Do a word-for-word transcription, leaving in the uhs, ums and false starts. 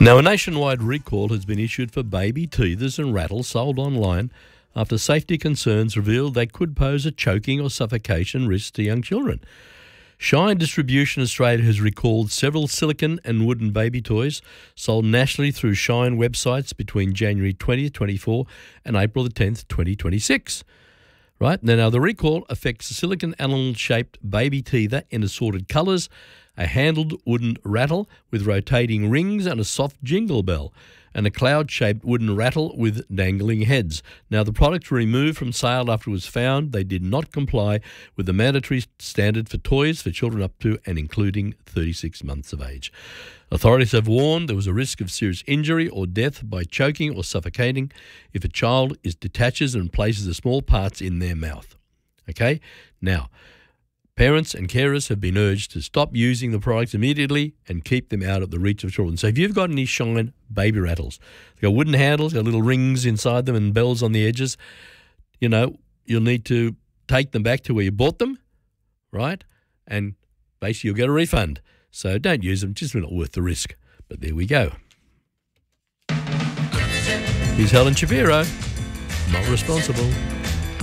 Now, a nationwide recall has been issued for baby teethers and rattles sold online after safety concerns revealed they could pose a choking or suffocation risk to young children. Shine Distribution Australia has recalled several silicone and wooden baby toys sold nationally through Shine websites between January twentieth, twenty-four and April the tenth, twenty twenty-six. Right? Now, the recall affects a silicone animal-shaped baby teether in assorted colours, a handled wooden rattle with rotating rings and a soft jingle bell, and a cloud-shaped wooden rattle with dangling heads. Now, the products were removed from sale after it was found they did not comply with the mandatory standard for toys for children up to and including thirty-six months of age. Authorities have warned there was a risk of serious injury or death by choking or suffocating if a child is detaches and places the small parts in their mouth. Okay? Now, parents and carers have been urged to stop using the products immediately and keep them out of the reach of children. So if you've got any Shine baby rattles, they've got wooden handles, got little rings inside them and bells on the edges, you know, you'll need to take them back to where you bought them, right? And basically you'll get a refund. So don't use them, just not worth the risk. But there we go. Here's Helen Shapiro, not responsible.